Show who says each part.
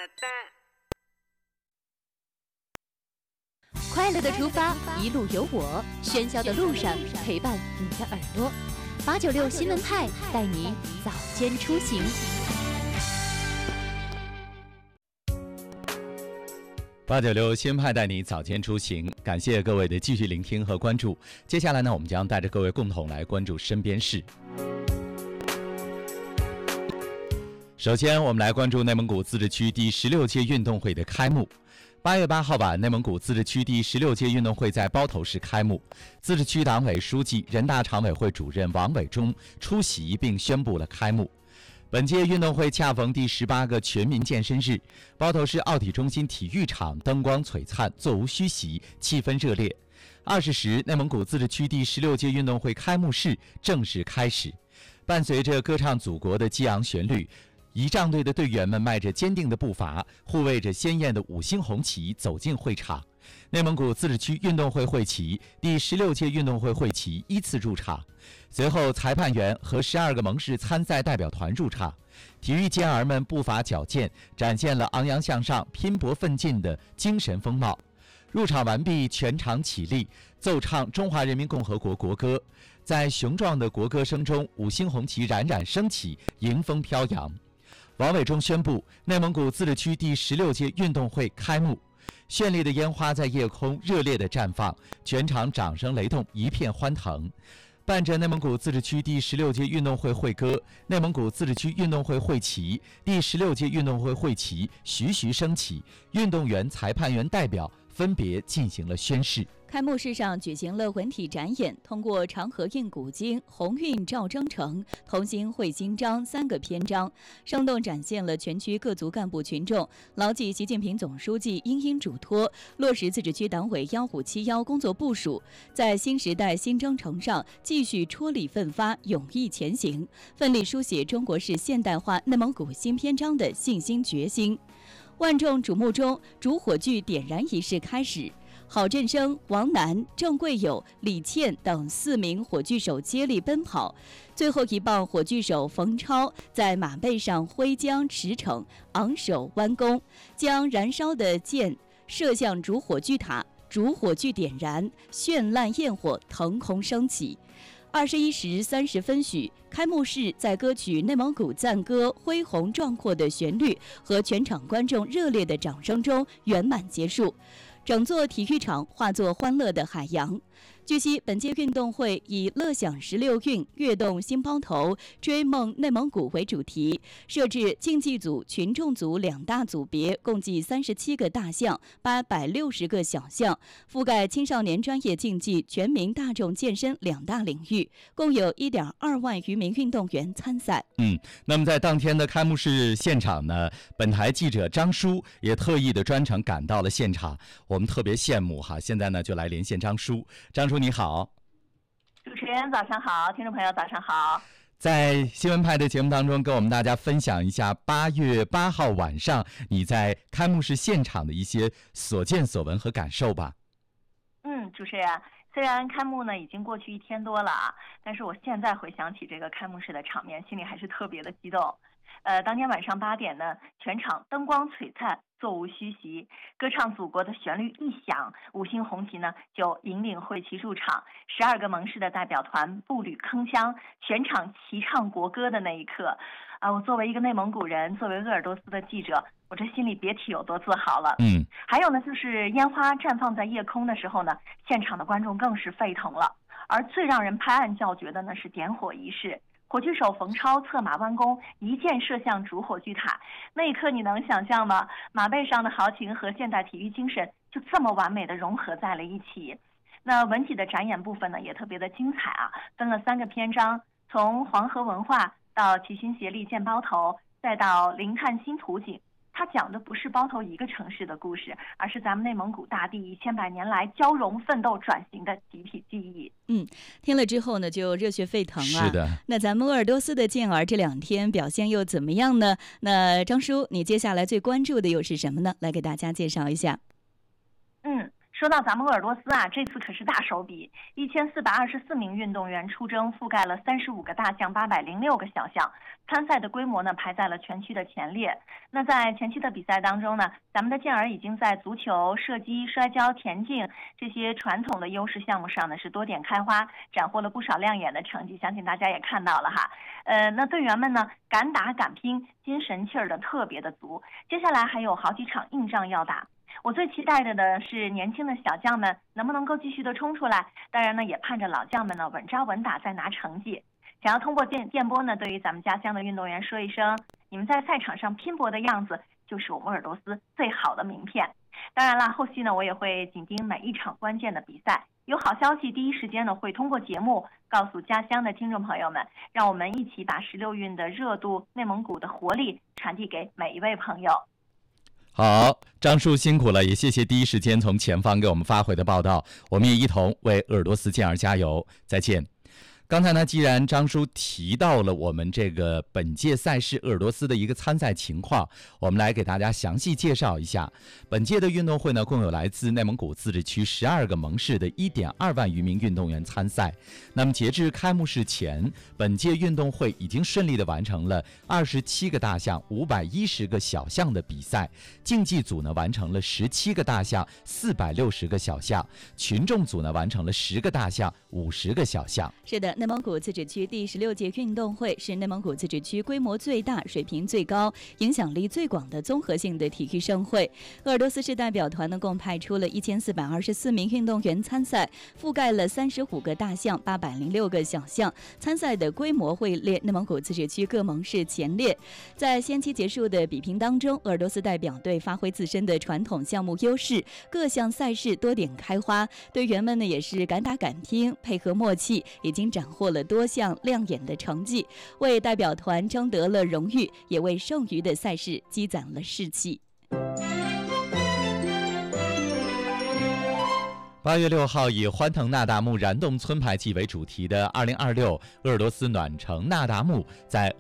Speaker 1: 快乐的出发，一路有我，喧嚣的路上陪伴你的耳朵。896新闻派带你早间出行。
Speaker 2: 896新闻派带你早间出行，感谢各位的继续聆听和关注。接下来呢，我们将带着各位共同来关注身边事。首先，我们来关注内蒙古自治区第16届运动会的开幕。8月8号晚，内蒙古自治区第16届运动会在包头市开幕。自治区党委书记、人大常委会主任王伟忠出席并宣布了开幕。本届运动会恰逢第18个全民健身日，包头市奥体中心体育场灯光璀璨，座无虚席，气氛热烈。20时，内蒙古自治区第16届运动会开幕式正式开始，伴随着歌唱祖国的激昂旋律，仪仗队的队员们迈着坚定的步伐，护卫着鲜艳的5星红旗走进会场。内蒙古自治区运动会会旗第16届运动会会旗依次入场，随后裁判员和12个盟市参赛代表团入场。体育健儿们步伐矫健，展现了昂扬向上、拼搏奋进的精神风貌。入场完毕，全场起立，奏唱中华人民共和国国歌。在雄壮的国歌声中，5星红旗冉冉升起，迎风飘扬。王伟忠宣布，内蒙古自治区第16届运动会开幕。绚丽的烟花在夜空热烈地绽放，全场掌声雷动，一片欢腾。伴着内蒙古自治区第16届运动会会歌，内蒙古自治区运动会会旗第16届运动会会旗徐徐升起，运动员、裁判员代表分别进行了宣誓。
Speaker 1: 开幕式上举行了文体展演，通过长河印古今、鸿运照征程、同心绘新章3个篇章，生动展现了全区各族干部群众牢记习近平总书记殷殷嘱托，落实自治区党委1571工作部署，在新时代新征程上继续踔厉奋发、勇毅前行，奋力书写中国式现代化内蒙古新篇章的信心决心。万众瞩目中，主火炬点燃仪式开始。郝振声、王楠、郑贵友、李倩等4名火炬手接力奔跑，最后一棒火炬手冯超在马背上挥将驰骋，昂首弯弓，将燃烧的箭射向主火炬塔，主火炬点燃，绚烂焰火腾空升起。21时30分许，开幕式在歌曲《内蒙古赞歌》恢宏壮阔的旋律和全场观众热烈的掌声中圆满结束。整座体育场化作欢乐的海洋。据悉，本届运动会以乐享16运、跃动新包头、追梦内蒙古为主题，设置竞技组、群众组2大组别，共计37个大项、860个小项，覆盖青少年专业竞技、全民大众健身2大领域，共有1.2万余名运动员参赛。
Speaker 2: 那么在当天的开幕式现场呢，本台记者张叔也特意的专程赶到了现场，我们特别羡慕哈。现在呢，就来连线张叔。张叔你好。
Speaker 3: 主持人早上好，听众朋友早上好。
Speaker 2: 在新闻派的节目当中，跟我们大家分享一下8月8号晚上你在开幕式现场的一些所见所闻和感受吧。
Speaker 3: 主持人，虽然开幕呢已经过去1天多了啊，但是我现在回想起这个开幕式的场面，心里还是特别的激动。当天晚上8点呢，全场灯光璀璨，座无虚席，歌唱祖国的旋律一响，5星红旗呢就引领会旗入场，12个盟市的代表团步履铿锵，全场齐唱国歌的那一刻，我作为一个内蒙古人，作为鄂尔多斯的记者，我这心里别提有多自豪了。还有呢，就是烟花绽放在夜空的时候呢，现场的观众更是沸腾了。而最让人拍案叫绝的呢是点火仪式。火炬手冯超策马弯弓，一箭射向主火炬塔。那一刻你能想象吗？马背上的豪情和现代体育精神就这么完美的融合在了一起。那文体的展演部分呢，也特别的精彩啊，分了3个篇章，从黄河文化到齐心协力建包头，再到零碳新图景。它讲的不是包头一个城市的故事，而是咱们内蒙古大地千百年来交融奋斗转型的集体记忆。
Speaker 1: 听了之后呢，就热血沸腾啊！
Speaker 2: 是的。
Speaker 1: 那咱们鄂尔多斯的健儿这2天表现又怎么样呢？那张叔，你接下来最关注的又是什么呢？来给大家介绍一下。
Speaker 3: 说到咱们鄂尔多斯啊，这次可是大手笔，1424名运动员出征，覆盖了35个大项、806个小项，参赛的规模呢排在了全区的前列。那在前期的比赛当中呢，咱们的健儿已经在足球、射击、摔跤、田径这些传统的优势项目上呢是多点开花，斩获了不少亮眼的成绩，相信大家也看到了哈。那队员们呢敢打敢拼，精神气儿的特别的足。接下来还有好几场硬仗要打。我最期待的呢是年轻的小将们能不能够继续的冲出来，当然呢也盼着老将们呢稳扎稳打再拿成绩。想要通过电波呢对于咱们家乡的运动员说一声，你们在赛场上拼搏的样子就是我们鄂尔多斯最好的名片。当然啦，后期呢我也会紧盯每一场关键的比赛，有好消息第一时间呢会通过节目告诉家乡的听众朋友们，让我们一起把16运的热度、内蒙古的活力传递给每一位朋友。
Speaker 2: 好，张叔辛苦了，也谢谢第一时间从前方给我们发回的报道，我们也一同为鄂尔多斯健儿加油，再见。刚才呢，既然张叔提到了我们这个本届赛事鄂尔多斯的一个参赛情况，我们来给大家详细介绍一下。本届的运动会呢，共有来自内蒙古自治区12个盟市的1.2万余名运动员参赛。那么截至开幕式前，本届运动会已经顺利的完成了27个大项、510个小项的比赛，竞技组呢完成了17个大项、460个小项，群众组呢完成了10个大项、50个小项。
Speaker 1: 是的，内蒙古自治区第16届运动会是内蒙古自治区规模最大、水平最高、影响力最广的综合性的体育盛会。鄂尔多斯市代表团呢，共派出了1424名运动员参赛，覆盖了35个大项、806个小项，参赛的规模位列内蒙古自治区各盟市前列。在先期结束的比拼当中，鄂尔多斯代表队发挥自身的传统项目优势，各项赛事多点开花，队员们呢也是敢打敢拼，配合默契，已经斩获了多项亮眼的成绩，为代表团争得了荣誉，也为剩余的赛事积攒了士气。
Speaker 2: 8月6号，以欢腾那达慕燃动村排气为主题的2026鄂尔多斯暖城那达慕在